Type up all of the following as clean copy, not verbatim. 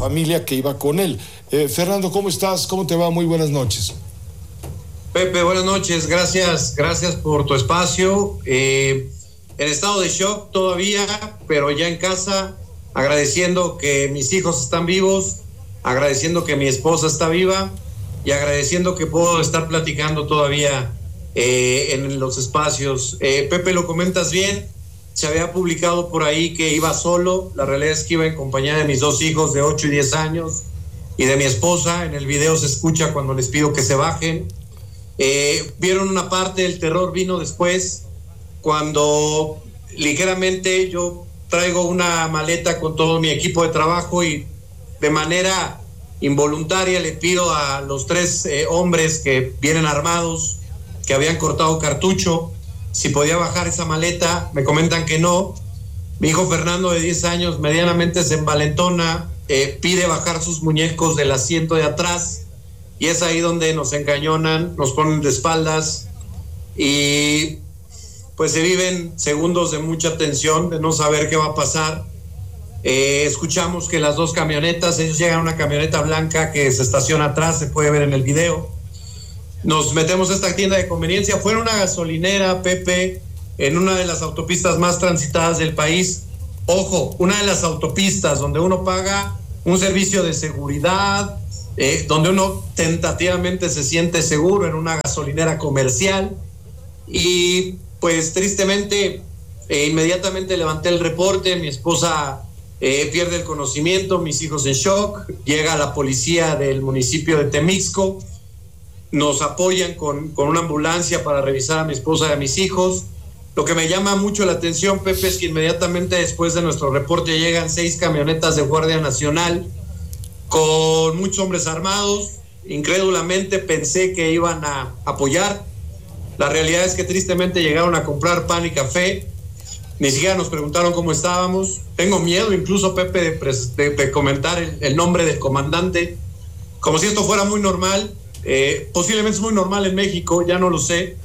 familia que iba con él. Fernando, ¿cómo estás? ¿Cómo te va? Muy buenas noches. Pepe, buenas noches, gracias por tu espacio. En estado de shock todavía, pero ya en casa, agradeciendo que mis hijos están vivos, agradeciendo que mi esposa está viva y agradeciendo que puedo estar platicando todavía en los espacios. Pepe, lo comentas bien, se había publicado por ahí que iba solo, la realidad es que iba en compañía de mis dos hijos de 8 y 10 años y de mi esposa. En el video se escucha cuando les pido que se bajen. Vieron una parte, el terror vino después, cuando ligeramente yo traigo una maleta con todo mi equipo de trabajo y de manera involuntaria le pido a los tres hombres que vienen armados, que habían cortado cartucho, si podía bajar esa maleta. Me comentan que no. Mi hijo Fernando, de 10 años, medianamente se envalentona, pide bajar sus muñecos del asiento de atrás. Y es ahí donde nos encañonan, nos ponen de espaldas y pues se viven segundos de mucha tensión, de no saber qué va a pasar. Escuchamos que las dos camionetas, ellos llegan a una camioneta blanca que se estaciona atrás, se puede ver en el video. Nos metemos a esta tienda de conveniencia, fue en una gasolinera, Pepe, en una de las autopistas más transitadas del país. Ojo, una de las autopistas donde uno paga un servicio de seguridad, donde uno tentativamente se siente seguro, en una gasolinera comercial. Y pues tristemente inmediatamente levanté el reporte, mi esposa pierde el conocimiento, mis hijos en shock, llega la policía del municipio de Temixco, nos apoyan con una ambulancia para revisar a mi esposa y a mis hijos. Lo que me llama mucho la atención, Pepe, es que inmediatamente después de nuestro reporte llegan 6 camionetas de Guardia Nacional con muchos hombres armados. Incrédulamente pensé que iban a apoyar. La realidad es que tristemente llegaron a comprar pan y café. Ni siquiera nos preguntaron cómo estábamos. Tengo miedo incluso, Pepe, de comentar el nombre del comandante, como si esto fuera muy normal. Posiblemente es muy normal en México, ya no lo sé,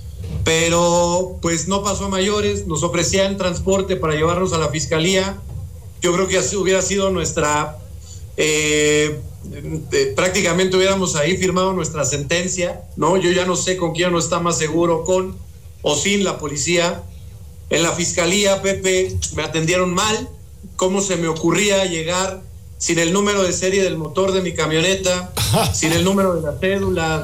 pero pues no pasó a mayores. Nos ofrecían transporte para llevarnos a la fiscalía. Yo creo que así hubiera sido nuestra... prácticamente hubiéramos ahí firmado nuestra sentencia, ¿no? Yo ya no sé con quién uno está más seguro, con o sin la policía. En la fiscalía, Pepe, me atendieron mal. ¿Cómo se me ocurría llegar sin el número de serie del motor de mi camioneta, sin el número de la cédula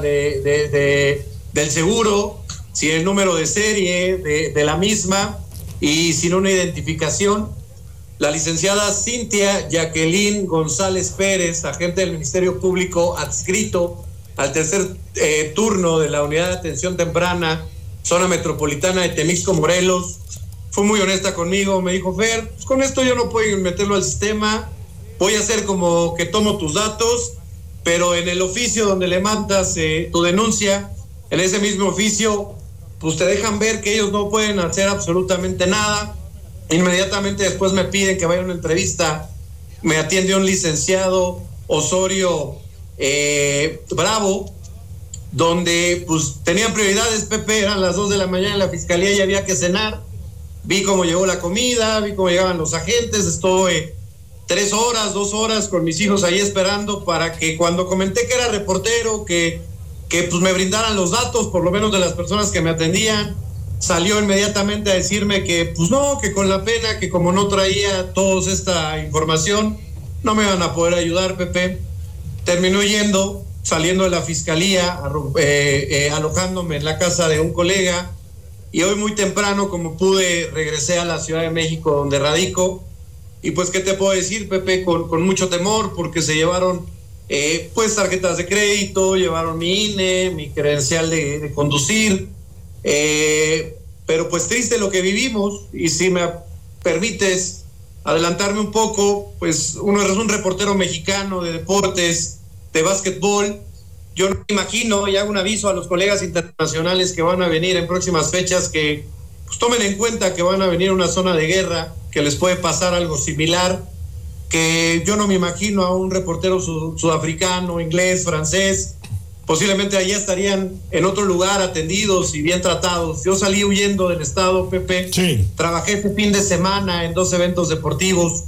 del seguro, sin el número de serie de la misma y sin una identificación? La licenciada Cintia Jacqueline González Pérez, agente del Ministerio Público adscrito al tercer turno de la Unidad de Atención Temprana, zona metropolitana de Temixco, Morelos, fue muy honesta conmigo. Me dijo: Fer, pues con esto yo no puedo meterlo al sistema, voy a hacer como que tomo tus datos, pero en el oficio donde le mandas tu denuncia, en ese mismo oficio, pues te dejan ver que ellos no pueden hacer absolutamente nada. Inmediatamente después me piden que vaya a una entrevista. Me atiende un licenciado Osorio Bravo, donde pues tenían prioridades, Pepe. Eran las 2 de la mañana en la fiscalía y había que cenar. Vi cómo llegó la comida, vi cómo llegaban los agentes. Estuve 3 horas, 2 horas con mis hijos ahí esperando para que cuando comenté que era reportero, que pues me brindaran los datos, por lo menos de las personas que me atendían. Salió inmediatamente a decirme que pues no, que con la pena, que como no traía toda esta información, no me iban a poder ayudar, Pepe. Terminó saliendo de la fiscalía, alojándome en la casa de un colega, y hoy muy temprano, como pude, regresé a la Ciudad de México, donde radico. Y pues, ¿qué te puedo decir, Pepe? Con mucho temor, porque se llevaron pues tarjetas de crédito, llevaron mi INE, mi credencial de conducir. Pero pues triste lo que vivimos. Y si me permites adelantarme un poco, pues uno es un reportero mexicano de deportes, de básquetbol. Yo no me imagino, y hago un aviso a los colegas internacionales que van a venir en próximas fechas, que pues tomen en cuenta que van a venir a una zona de guerra, que les puede pasar algo similar, que yo no me imagino a un reportero sudafricano, inglés, francés. Posiblemente allá estarían en otro lugar atendidos y bien tratados. Yo salí huyendo del estado, Pepe. Sí. Trabajé este fin de semana en 2 eventos deportivos.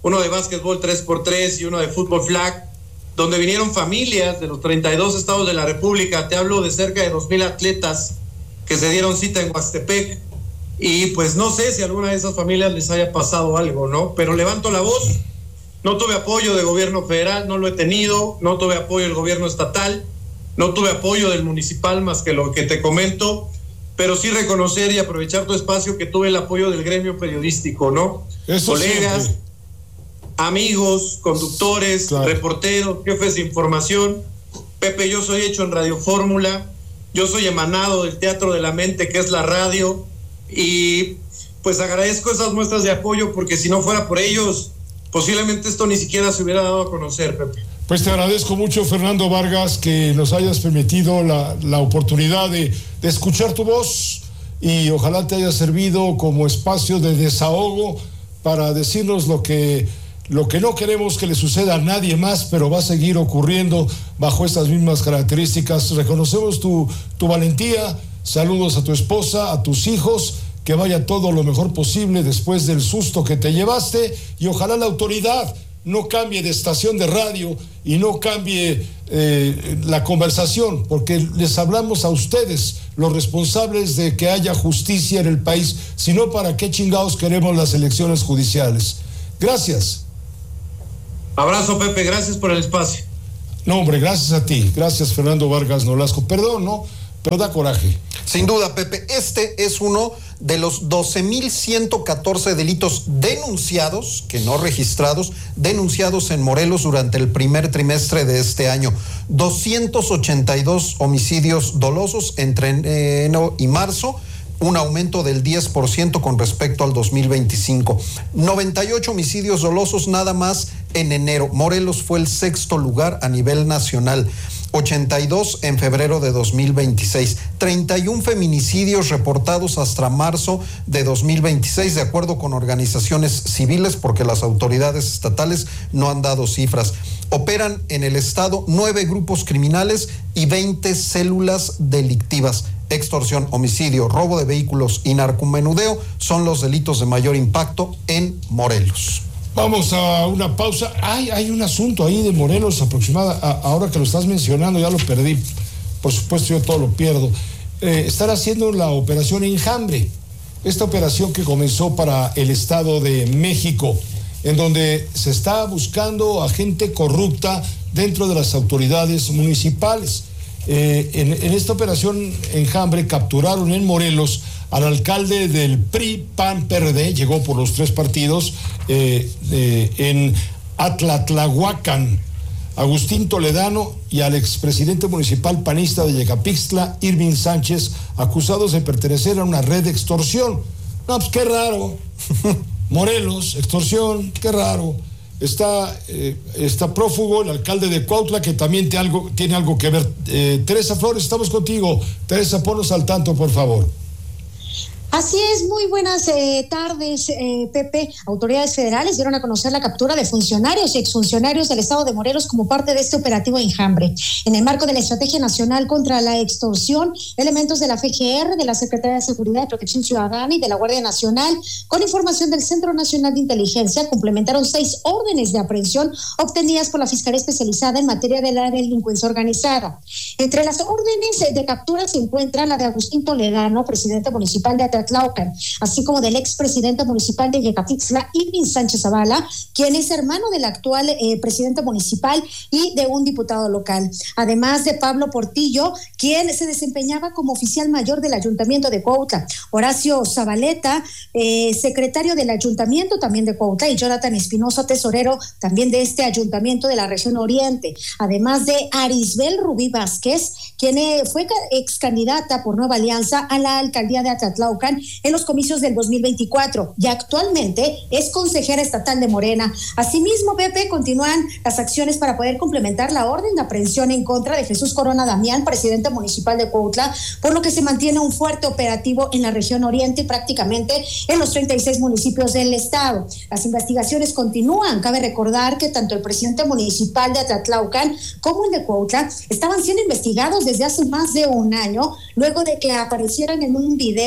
uno de básquetbol 3x3 y uno de fútbol flag, donde vinieron familias de los 32 estados de la República. Te hablo de cerca de 2,000 atletas que se dieron cita en Huastepec, y pues no sé si a alguna de esas familias les haya pasado algo, ¿no? Pero levanto la voz. No tuve apoyo del gobierno federal, no lo he tenido, no tuve apoyo del gobierno estatal, no tuve apoyo del municipal más que lo que te comento, pero sí reconocer y aprovechar tu espacio que tuve el apoyo del gremio periodístico, ¿no? Eso colegas, siempre. Amigos, conductores, claro, reporteros, jefes de información. Pepe, yo soy hecho en Radio Fórmula, yo soy emanado del teatro de la mente, que es la radio, y pues agradezco esas muestras de apoyo, porque si no fuera por ellos, posiblemente esto ni siquiera se hubiera dado a conocer, Pepe. Pues te agradezco mucho, Fernando Vargas, que nos hayas permitido la oportunidad de escuchar tu voz, y ojalá te haya servido como espacio de desahogo para decirnos lo que no queremos que le suceda a nadie más, pero va a seguir ocurriendo bajo estas mismas características. Reconocemos tu valentía. Saludos a tu esposa, a tus hijos, que vaya todo lo mejor posible después del susto que te llevaste, y ojalá la autoridad no cambie de estación de radio y no cambie la conversación, porque les hablamos a ustedes, los responsables de que haya justicia en el país. Si no, ¿para qué chingados queremos las elecciones judiciales? Gracias. Abrazo, Pepe, gracias por el espacio. No, hombre, gracias a ti. Gracias, Fernando Vargas Nolasco. Perdón, ¿no? Pero da coraje. Sin duda, Pepe, este es uno de los 12,114 delitos denunciados, que no registrados, denunciados en Morelos durante el primer trimestre de este año. 282 homicidios dolosos entre enero y marzo, un aumento del 10% con respecto al 2025. 98 homicidios dolosos nada más en enero. Morelos fue el sexto lugar a nivel nacional. 82 en febrero de 2026. 31 feminicidios reportados hasta marzo de 2026, de acuerdo con organizaciones civiles, porque las autoridades estatales no han dado cifras. Operan en el estado 9 grupos criminales y 20 células delictivas. Extorsión, homicidio, robo de vehículos y narcomenudeo son los delitos de mayor impacto en Morelos. Vamos a una pausa. Hay un asunto ahí de Morelos ahora que lo estás mencionando, ya lo perdí. Por supuesto, yo todo lo pierdo. Están haciendo la operación Enjambre, esta operación que comenzó para el Estado de México, en donde se está buscando a gente corrupta dentro de las autoridades municipales. En esta operación Enjambre capturaron en Morelos al alcalde del PRI, PAN, PRD, llegó por los 3 partidos, en Atlatlahuacan, Agustín Toledano, y al expresidente municipal panista de Yecapixtla, Irving Sánchez, acusados de pertenecer a una red de extorsión. No, pues qué raro. Morelos, extorsión, qué raro. Está prófugo el alcalde de Cuautla, que también tiene algo que ver. Teresa Flores, estamos contigo. Teresa, ponnos al tanto, por favor. Así es, muy buenas tardes, Pepe. Autoridades federales dieron a conocer la captura de funcionarios y exfuncionarios del estado de Morelos como parte de este operativo Enjambre. En el marco de la Estrategia Nacional contra la Extorsión, elementos de la FGR, de la Secretaría de Seguridad y Protección Ciudadana y de la Guardia Nacional, con información del Centro Nacional de Inteligencia, complementaron 6 órdenes de aprehensión obtenidas por la Fiscalía Especializada en materia de la delincuencia organizada. Entre las órdenes de captura se encuentra la de Agustín Toledano, presidente municipal de Atlatlaucan, así como del expresidente municipal de Yecapixtla, Irving Sánchez Zavala, quien es hermano del actual presidente municipal y de un diputado local. Además de Pablo Portillo, quien se desempeñaba como oficial mayor del Ayuntamiento de Cuautla, Horacio Zabaleta, secretario del Ayuntamiento también de Cuautla, y Jonathan Espinosa, tesorero también de este Ayuntamiento de la región Oriente. Además de Arisbel Rubí Vázquez, quien fue ex candidata por Nueva Alianza a la alcaldía de Atlatlaucan en los comicios del 2024 y actualmente es consejera estatal de Morena. Asimismo, Pepe, continúan las acciones para poder complementar la orden de aprehensión en contra de Jesús Corona Damián, presidente municipal de Cuautla, por lo que se mantiene un fuerte operativo en la región Oriente y prácticamente en los 36 municipios del estado. Las investigaciones continúan. Cabe recordar que tanto el presidente municipal de Atlatlaucan como el de Cuautla estaban siendo investigados desde hace más de un año, luego de que aparecieran en un video con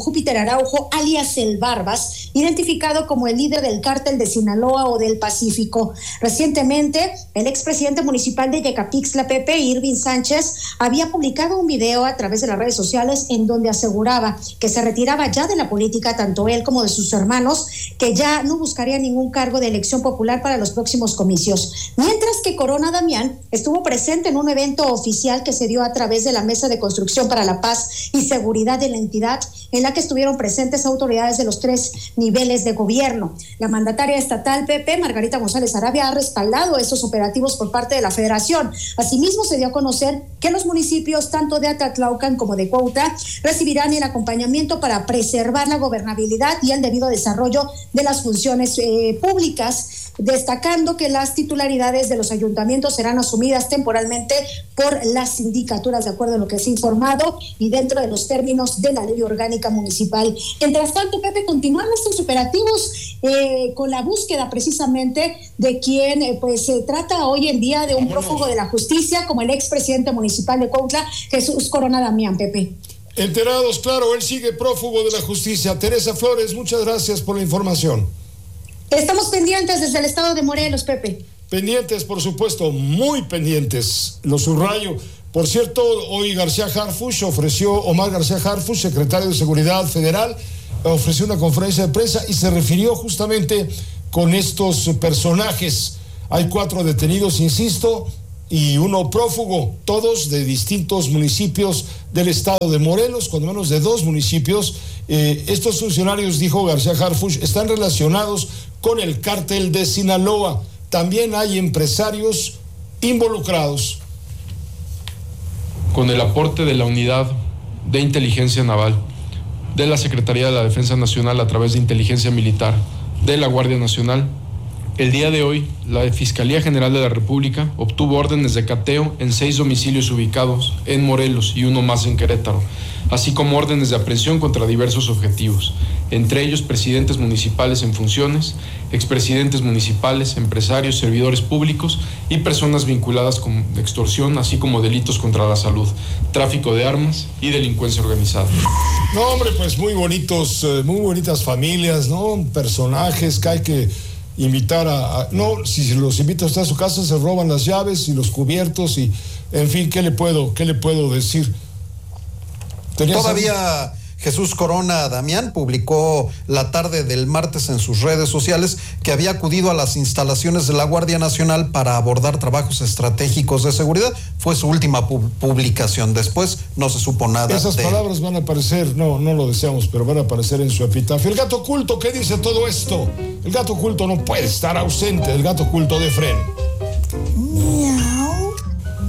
Júpiter Araujo, alias El Barbas, identificado como el líder del cártel de Sinaloa o del Pacífico. Recientemente, el expresidente municipal de Yecapixtla, Pepe, Irving Sánchez, había publicado un video a través de las redes sociales en donde aseguraba que se retiraba ya de la política, tanto él como de sus hermanos, que ya no buscaría ningún cargo de elección popular para los próximos comicios. Mientras que Corona Damián estuvo presente en un evento oficial que se dio a través de la Mesa de Construcción para la Paz y Seguridad de la entidad, en la que estuvieron presentes autoridades de los 3 niveles de gobierno. La mandataria estatal, Pepe, Margarita González Arabia, ha respaldado estos operativos por parte de la Federación. Asimismo, se dio a conocer que los municipios tanto de Atatlaucan como de Cuautla recibirán el acompañamiento para preservar la gobernabilidad y el debido desarrollo de las funciones públicas, destacando que las titularidades de los ayuntamientos serán asumidas temporalmente por las sindicaturas, de acuerdo a lo que se ha informado y dentro de los términos de la ley orgánica municipal. Mientras tanto, Pepe, continúan estos operativos con la búsqueda precisamente de quien se trata hoy en día de un prófugo de la justicia, como el expresidente municipal de Cuautla, Jesús Corona Damián, Pepe. Enterados, claro, él sigue prófugo de la justicia. Teresa Flores, muchas gracias por la información. Estamos pendientes desde el estado de Morelos, Pepe. Pendientes, por supuesto, muy pendientes, lo subrayo. Por cierto, hoy Omar García Harfuch, secretario de Seguridad Federal, ofreció una conferencia de prensa y se refirió justamente con estos personajes. Hay 4 detenidos, insisto, y 1 prófugo, todos de distintos municipios del estado de Morelos, cuando menos de 2 municipios. Estos funcionarios, dijo García Harfuch, están relacionados con el cártel de Sinaloa. También hay empresarios involucrados. Con el aporte de la Unidad de Inteligencia Naval, de la Secretaría de la Defensa Nacional a través de Inteligencia Militar, de la Guardia Nacional, el día de hoy, la Fiscalía General de la República obtuvo órdenes de cateo en 6 domicilios ubicados en Morelos y 1 más en Querétaro, así como órdenes de aprehensión contra diversos objetivos, entre ellos presidentes municipales en funciones, expresidentes municipales, empresarios, servidores públicos y personas vinculadas con extorsión, así como delitos contra la salud, tráfico de armas y delincuencia organizada. No, hombre, pues muy bonitas familias, ¿no? Personajes que hay que invitar no, si los invita a usted a su casa, se roban las llaves y los cubiertos y, en fin, ¿qué le puedo decir? Todavía Jesús Corona Damián publicó la tarde del martes en sus redes sociales que había acudido a las instalaciones de la Guardia Nacional para abordar trabajos estratégicos de seguridad. Fue su última publicación. Después no se supo nada. Esas palabras van a aparecer, no lo deseamos, pero van a aparecer en su epitafio. El gato oculto, ¿qué dice todo esto? El gato oculto no puede estar ausente, el gato oculto de Fren. Miau.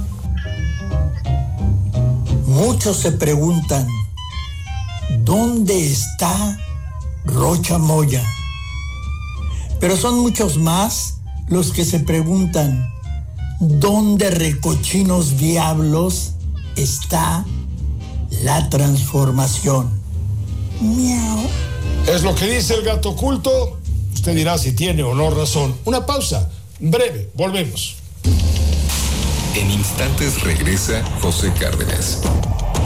Muchos se preguntan, ¿dónde está Rocha Moya? Pero son muchos más los que se preguntan, ¿dónde, recochinos diablos, está la transformación? Miau. Es lo que dice el gato oculto. Usted dirá si tiene o no razón. Una pausa breve, volvemos. En instantes regresa José Cárdenas.